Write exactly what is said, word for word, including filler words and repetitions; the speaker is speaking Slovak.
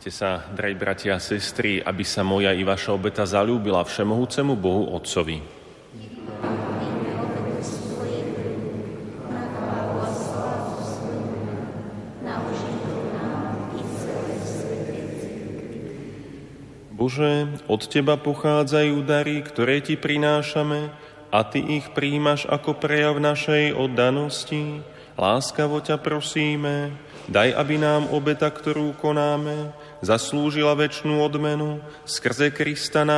Modlite sa, drahí bratia a sestry, aby sa moja i vaša obeta zaľúbila všemohúcemu Bohu Otcovi. Bože, od Teba pochádzajú dary, ktoré Ti prinášame, a Ty ich príjmaš ako prejav našej oddanosti. Láskavo ťa prosíme, daj, aby nám obeta, ktorú konáme, zaslúžila večnú odmenu skrze Krista